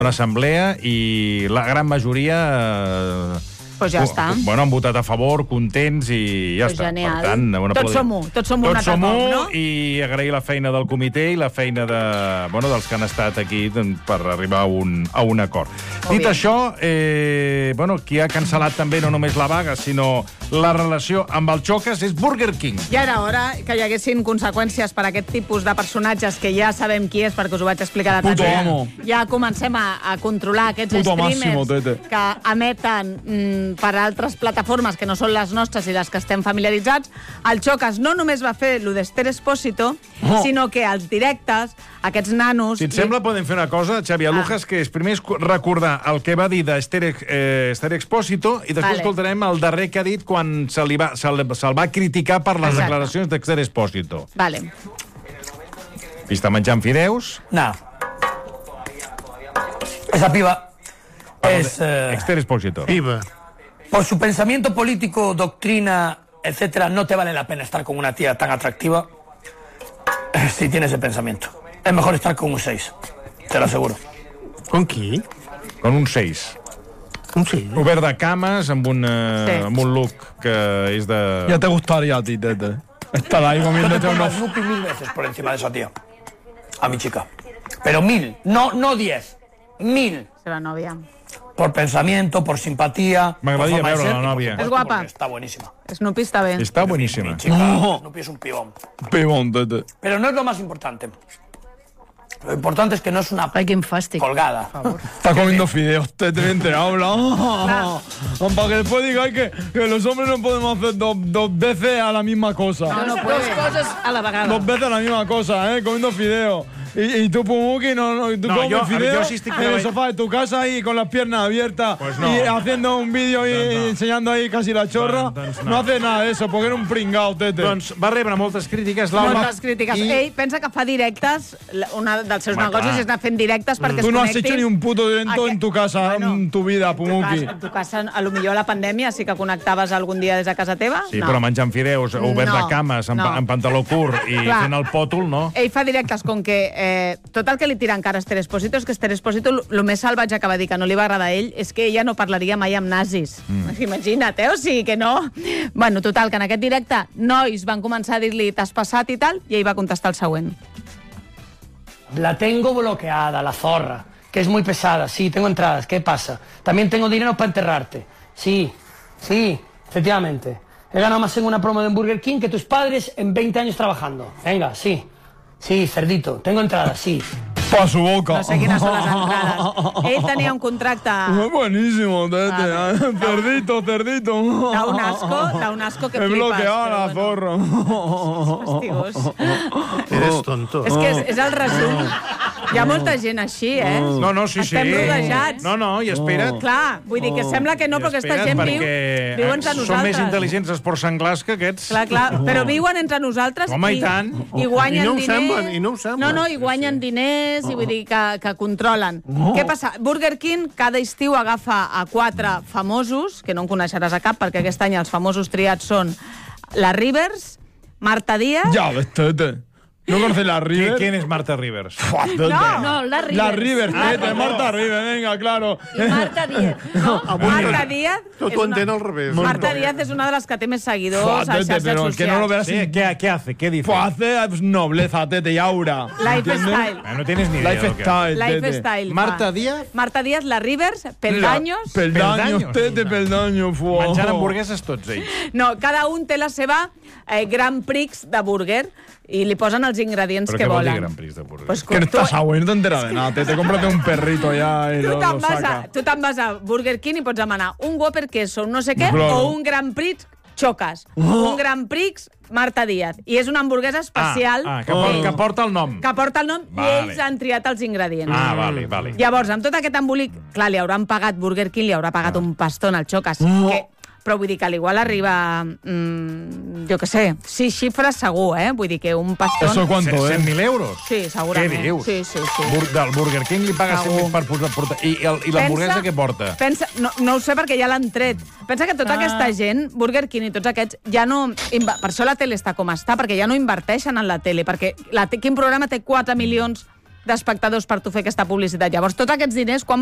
una assemblea i la gran majoria... Pues ja està. Bueno, han votat a favor, contents i ja Pues està. genial. Per tant, Tots som-ho, tots som un altre cop, no? I agrair la feina del comitè i la feina dels que han estat aquí per arribar a un acord. Dit això, qui ha cancel·lat també no només la vaga, sinó la relació amb el Chocas és Burger King. Ja era hora que hi haguessin conseqüències per a aquest tipus de personatges que ja sabem qui és, perquè us ho vaig explicar de Puto amo. Ja comencem a controlar aquests Puto streamers máximo, tete. que emeten per altres plataformes que no són les nostres i les que estem familiaritzats. El Chocas no només va fer lo d'Esther Expósito, sinó que als directes, aquests nanos... Si et sembla, podem fer una cosa, Xavi Alujas, que és primer recordar el que va dir d'Esther Expósito i després escoltarem el darrer que ha dit quan se'l va criticar per les declaracions d'Esther Expósito. Vale. I està menjant fideus. Nada. Esa piba es... Esther Expósito. Piba. Por su pensamiento político, doctrina, etcétera, no te vale la pena estar con una tía tan atractiva si tienes ese pensamiento. Es mejor estar con un 6, te lo aseguro. Con qui? Con un 6. Un 6. Obert de cames, amb un look que és de... Ya te gustaría a ti, tete. Estar ahí comiéndote Yo te pongo a unos... Snoopy 1000 veces por encima de esa tía. A mi chica. Pero 1000, no 10. 1000. Seva nòvia. Por pensamiento, por simpatía. M'agradaria por forma de veure ser, la y por nòvia. supuesto, Es guapa. porque Está buenísima. Snoopy està bé. Està boníssima. Mi chica, Snoopy es un pibón. Pibón, tete. Pero no es lo más importante. Lo importante es que no es una Ai, quin fàstic. colgada. Está comiendo fideos, tete, mientras habla. Para que después digáis que los hombres no podemos hacer dos veces a la misma cosa. No puede. Dos coses a la vegada. Dos veces la misma cosa, comiendo fideos. Y tú, Pumuki, tú comes fideos en el sofá de tu casa ahí con las piernas abiertas y haciendo un vídeo y enseñando ahí casi la chorra. No hace nada de eso, porque era un pringao, tete. Doncs va rebre moltes crítiques, l'Alba. Moltes crítiques. Ell pensa que fa directes, un dels seus negocis és anar fent directes perquè es Tú no has connectin. hecho ni un puto evento en tu casa, en tu vida, Pumuki. En tu casa, a lo millor a la pandèmia sí que connectaves algun dia des de casa teva. Sí, però menjant fideus, obert de cames, amb pantaló curt i fent el pòtol, no? Ell fa directes com que tot el que li tira encara a Esther Expósito és que Esther Expósito, el més salvatge que va dir que no li va agradar a ell és que ella no parlaria mai amb nazis. Imagina't, o sigui que no... Bueno, total, que en aquest directe nois van començar a dir-li t'has passat i tal, i ell va contestar el següent. La tengo bloqueada, la zorra, que es muy pesada. Sí, tengo entradas. ¿Qué pasa? También tengo dinero para enterrarte. Sí, efectivamente. He ganado más en una promo de Burger King que tus padres en 20 años trabajando. Venga, sí, cerdito. Tengo entradas, sí. Pa' su boca. No sé quines són les entrades. Ell tenia un contracte... Buenísimo, tete. Cerdito. Da un asco que He flipes. bloqueado a la zorra. Fastigós. Eres tonto. És que és el resum. Hi ha molta gent així, No, sí. Estem rodejats. No, i espera't. Clar, vull dir que sembla que no, però aquesta gent viu entre nosaltres. Són més intel·ligents els porcs senglars que aquests. Clar, però viuen entre nosaltres Home, i tant. I guanyen I no ho diners. semblen, i no ho semblen. No, i guanyen diners, i vull dir que controlen. Què passa? Burger King cada estiu agafa a 4 famosos, que no en coneixeràs a cap, perquè aquest any els famosos triats són la Rivers, Marta Díaz... Ya ves, tete. ¿No conoces la River? ¿Quién es Marta Rivers? No, la Rivers. La River, tete, Marta River, venga, claro. I Marta Díaz, no? Marta Díaz... Tot ho entén al revés. Marta Díaz és una de les que té més seguidors a xarxes pero socials. que no lo veas. Sí, ¿qué hace? ¿Qué dice? Pues hace nobleza, tete, y aura. Lifestyle. No tienes ni idea. Lifestyle, tete. Lifestyle. Marta Díaz. Marta Díaz, la Rivers, Peldaños... Peldaños, tete, peldaños. Menjant hamburgueses tots ells. No, cada un té la seva Grand Prix de burger i li posen els ingredients Però que què vol dir volen. Grand Prix de burger? Pues, Que no estás agua, no te enteras de nada, tete. Cómprate un perrito ya y lo saca. Tu te'n vas a Burger King i pots demanar un Whopper queso, un no sé què, Claro. o un Grand Prix Chocas. Un Grand Prix Marta Díaz. I és una hamburguesa especial que porta el nom. que porta el nom i ells han triat els ingredients. Vale. Llavors, amb tot aquest embolic, clar, li hauran pagat Burger King, li haurà pagat un pastón al Chocas. Però vull dir que igual arriba, jo què sé, 6 xifres segur, Vull dir que un pastón... ¿Eso cuánto es? 100.000 euros? Sí, segurament. Què dius? Sí. Del Burger King li paga 100.000 per portar... I l'hamburguesa què porta? Pensa, no ho sé perquè ja l'han tret. Pensa que tota aquesta gent, Burger King i tots aquests, ja no... Per això la tele està com està, perquè ja no inverteixen en la tele, perquè quin programa té 4 milions d'espectadors per tu fer aquesta publicitat. Llavors, tots aquests diners, quan